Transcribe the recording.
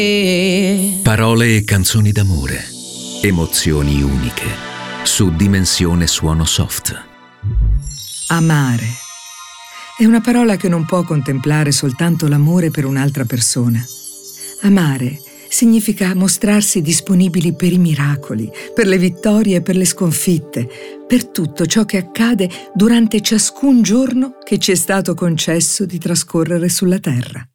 Parole e canzoni d'amore, emozioni uniche, su Dimensione Suono Soft. Amare è una parola che non può contemplare soltanto l'amore per un'altra persona. Amare significa mostrarsi disponibili per i miracoli, per le vittorie e per le sconfitte, per tutto ciò che accade durante ciascun giorno che ci è stato concesso di trascorrere sulla terra.